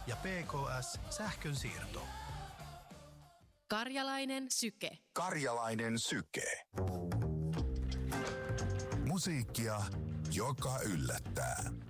ja PKS sähkön siirto. Karjalainen syke. Karjalainen syke. Musiikkia, joka yllättää.